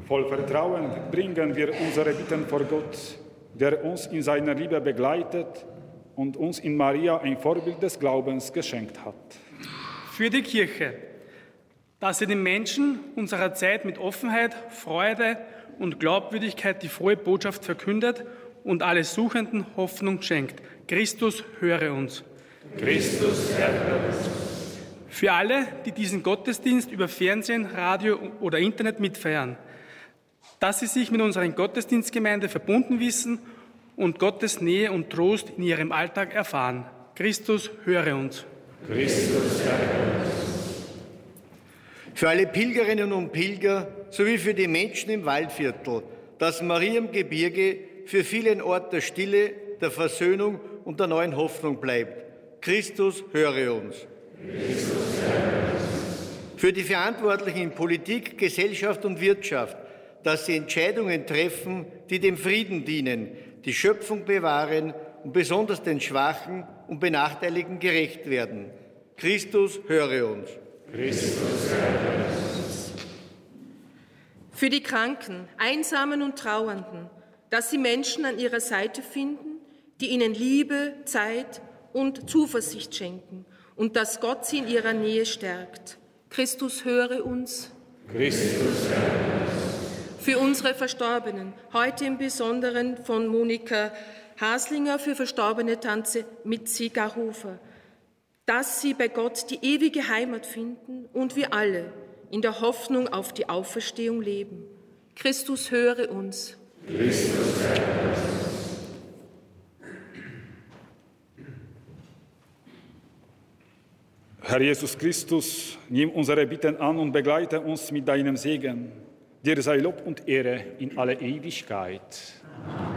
Voll Vertrauen bringen wir unsere Bitten vor Gott, der uns in seiner Liebe begleitet und uns in Maria ein Vorbild des Glaubens geschenkt hat. Für die Kirche, dass sie den Menschen unserer Zeit mit Offenheit, Freude und Glaubwürdigkeit die frohe Botschaft verkündet und alle Suchenden Hoffnung schenkt. Christus, höre uns. Christus, höre uns. Für alle, die diesen Gottesdienst über Fernsehen, Radio oder Internet mitfeiern, dass sie sich mit unserer Gottesdienstgemeinde verbunden wissen und Gottes Nähe und Trost in ihrem Alltag erfahren. Christus, höre uns. Christus, höre uns. Für alle Pilgerinnen und Pilger sowie für die Menschen im Waldviertel, das Mariengebirge für viele ein Ort der Stille, der Versöhnung und der neuen Hoffnung bleibt. Christus, höre uns. Christus, höre uns. Für die Verantwortlichen in Politik, Gesellschaft und Wirtschaft, dass sie Entscheidungen treffen, die dem Frieden dienen, die Schöpfung bewahren und besonders den Schwachen und Benachteiligten gerecht werden. Christus, höre uns. Christus, höre uns. Für die Kranken, Einsamen und Trauernden, dass sie Menschen an ihrer Seite finden, die ihnen Liebe, Zeit und Zuversicht schenken und dass Gott sie in ihrer Nähe stärkt. Christus, höre uns. Christus, höre uns. Für unsere Verstorbenen, heute im Besonderen von Monika Haslinger, für verstorbene Tante Mitzi Garhofer, dass sie bei Gott die ewige Heimat finden und wir alle in der Hoffnung auf die Auferstehung leben. Christus, höre uns. Christus, höre uns. Herr Jesus Christus, nimm unsere Bitten an und begleite uns mit deinem Segen. Dir sei Lob und Ehre in alle Ewigkeit.